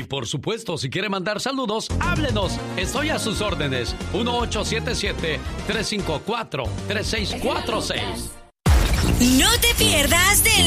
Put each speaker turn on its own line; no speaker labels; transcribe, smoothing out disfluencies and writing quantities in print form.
Y por supuesto, si quiere mandar saludos, háblenos. Estoy a sus órdenes. 1877-354-3646.
No te pierdas de